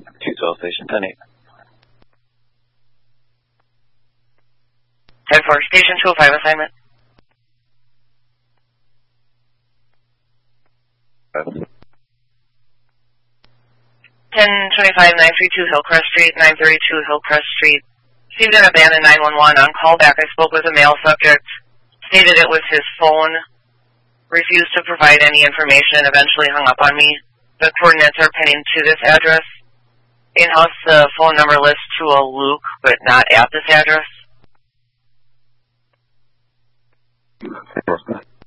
212 station 10-8. 10-4, station 205 assignment. 1025 932 Hillcrest Street, 932 Hillcrest Street. Received an abandoned 911 on callback. I spoke with a male subject, stated it was his phone, refused to provide any information, eventually hung up on me. The coordinates are pinned to this address. In-house, the phone number lists to a Luke, but not at this address.